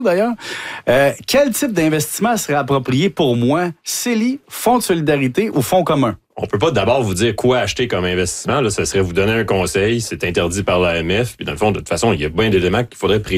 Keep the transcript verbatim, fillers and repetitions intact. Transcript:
d'ailleurs. Euh, quel type d'investissement serait approprié pour moi? C E L I, fonds de solidarité ou fonds commun? On peut pas d'abord vous dire quoi acheter comme investissement. Là, ça serait vous donner un conseil. C'est interdit par l'A M F. Puis dans le fond, de toute façon, il y a bien d'éléments qu'il faudrait préciser.